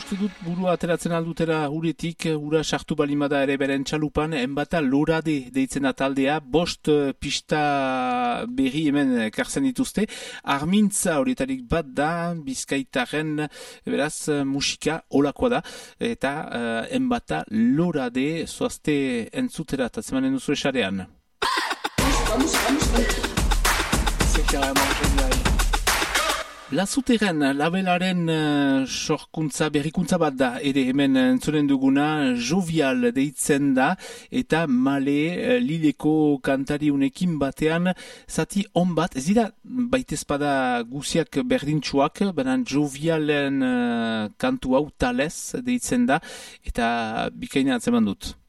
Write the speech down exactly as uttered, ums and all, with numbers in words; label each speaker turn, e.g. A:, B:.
A: uste dut burua ateratzen aldutera uretik, ura sartu balimada ere beren txalupan, enbata lorade deitzen da taldea, bost pista berri hemen karzen dituzte, armintza horietarik bat da, Bizkaitaren, beraz, musika olakoa da, eta uh, enbata lorade zoazte entzutera, eta zemanen duzu esarean. C'est carrément génial. Lazuteren labelaren uh, sorkuntza, berrikuntza bat da, ere hemen entzunen duguna, jovial deitzen da, eta male uh, lileko kantariunekin batean, zati on bat, ez dira baitezpada guziak berdintxuak, baina jovialen uh, kantu hau talez deitzen da, eta bikaina atzeman dut.